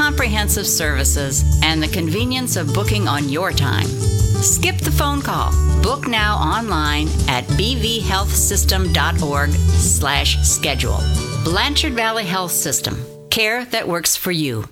comprehensive services, and the convenience of booking on your time. Skip the phone call. Book now online at bvhealthsystem.org/schedule. Blanchard Valley Health System. Care that works for you.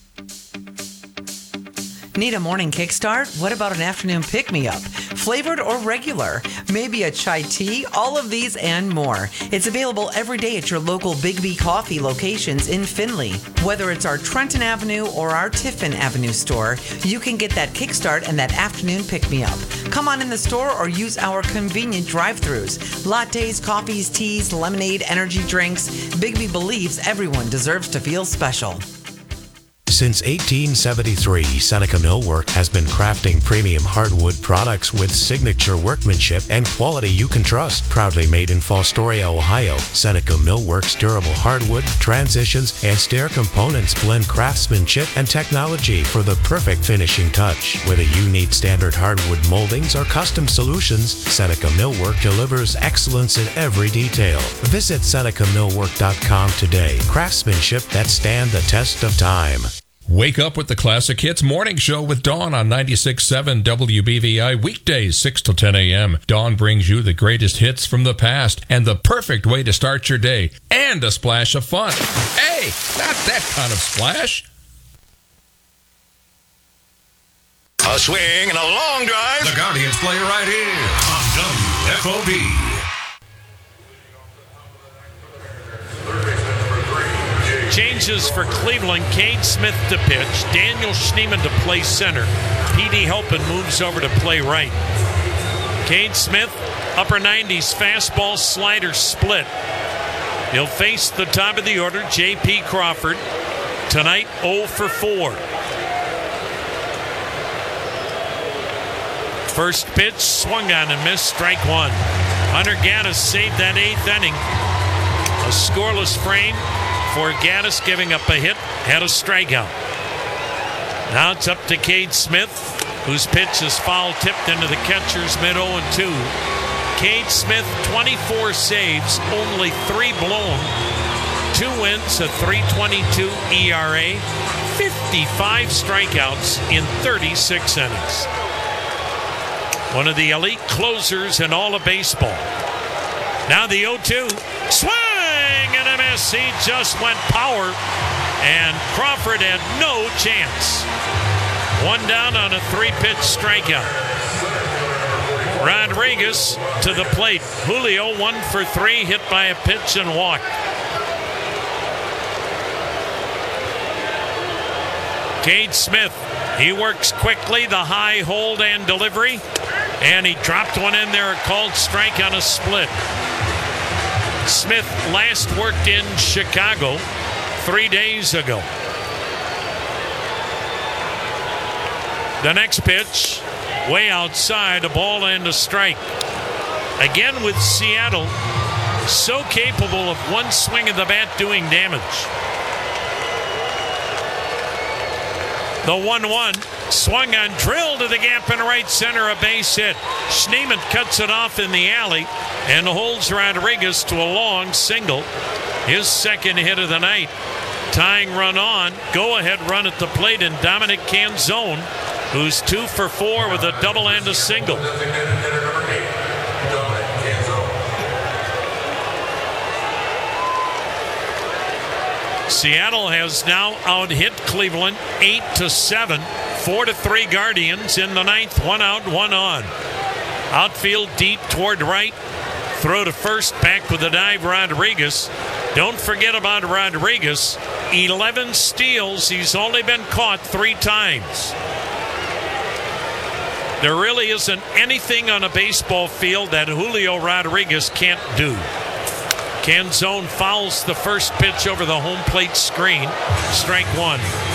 Need a morning kickstart? What about an afternoon pick-me-up? Flavored or regular? Maybe a chai tea? All of these and more. It's available every day at your local Big B Coffee locations in Findlay. Whether it's our Trenton Avenue or our Tiffin Avenue store, you can get that kickstart and that afternoon pick-me-up. Come on in the store or use our convenient drive-thrus. Lattes, coffees, teas, lemonade, energy drinks. Big B believes everyone deserves to feel special. Since 1873, Seneca Millwork has been crafting premium hardwood products with signature workmanship and quality you can trust. Proudly made in Fostoria, Ohio, Seneca Millwork's durable hardwood, transitions, and stair components blend craftsmanship and technology for the perfect finishing touch. Whether you need standard hardwood moldings or custom solutions, Seneca Millwork delivers excellence in every detail. Visit SenecaMillwork.com today. Craftsmanship that stand the test of time. Wake up with the Classic Hits Morning Show with Dawn on 96.7 WBVI, weekdays 6 to 10 a.m. Dawn brings you the greatest hits from the past and the perfect way to start your day, and a splash of fun. Hey, not that kind of splash. A swing and a long drive. The Guardians play right here on WFOB. Changes for Cleveland. Cade Smith to pitch. Daniel Schneemann to play center. P.D. Halpin moves over to play right. Cade Smith, upper 90s, fastball slider split. He'll face the top of the order, J.P. Crawford. Tonight, 0 for 4. First pitch, swung on and missed, strike one. Hunter Gaddis saved that 8th inning. A scoreless frame for Gaddis, giving up a hit, had a strikeout. Now it's up to Cade Smith, whose pitch is foul tipped into the catcher's mid 0-2. Cade Smith, 24 saves, only 3 blown, 2 wins, a 3.22 ERA, 55 strikeouts in 36 innings. One of the elite closers in all of baseball. Now the 0-2, swing and a miss. He just went power, and Crawford had no chance. One down on a 3-pitch strikeout. Rodriguez to the plate. Julio 1 for 3, hit by a pitch and walked. Cade Smith, he works quickly, the high hold and delivery, and he dropped one in there, a called strike on a split. Smith last worked in Chicago 3 days ago. The next pitch, way outside, a ball and a strike. Again with Seattle, so capable of one swing of the bat doing damage. The 1-1, swung on, drilled to the gap in right center, a base hit. Schneemann cuts it off in the alley and holds Rodriguez to a long single. His second hit of the night. Tying run on, go-ahead run at the plate in Dominic Canzone, who's 2 for 4 with a double and a single. Seattle has now out-hit Cleveland 8-7, 4-3 Guardians in the 9th. 1 out, 1 on. Outfield deep toward right. Throw to first, back with a dive, Rodriguez. Don't forget about Rodriguez. 11 steals. He's only been caught 3 times. There really isn't anything on a baseball field that Julio Rodriguez can't do. Canzone fouls the first pitch over the home plate screen. Strike 1.